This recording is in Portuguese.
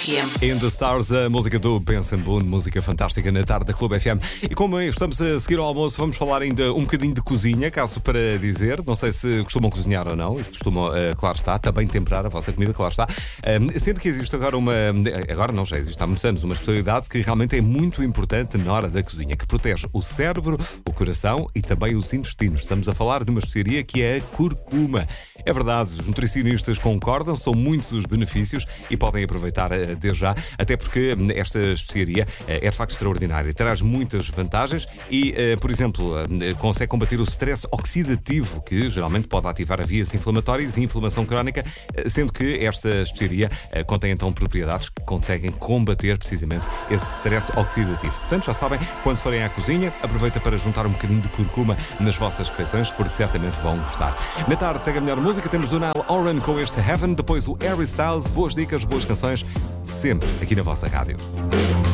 FM. In the Stars, a música do Benson Boone, música fantástica na tarde da Clube FM. E como estamos a seguir ao almoço, vamos falar ainda um bocadinho de cozinha, caso para dizer. Não sei se costumam cozinhar ou não, e se costumam, claro está, também temperar a vossa comida, claro está. Sendo que existe agora agora não, já existe há muitos anos, uma especialidade que realmente é muito importante na hora da cozinha, que protege o cérebro, o coração e também os intestinos. Estamos a falar de uma especiaria que é a curcuma. É verdade, os nutricionistas concordam, são muitos os benefícios e podem aproveitar desde já, até porque esta especiaria é de facto extraordinária, traz muitas vantagens e, por exemplo, consegue combater o stress oxidativo, que geralmente pode ativar vias inflamatórias e inflamação crónica, sendo que esta especiaria contém então propriedades que conseguem combater precisamente esse stress oxidativo. Portanto, já sabem, quando forem à cozinha, aproveita para juntar um bocadinho de curcuma nas vossas refeições, porque certamente vão gostar. Na tarde segue a melhor música, temos o Niall Horan com este Heaven, depois o Harry Styles, boas dicas, boas canções, sempre aqui na vossa rádio.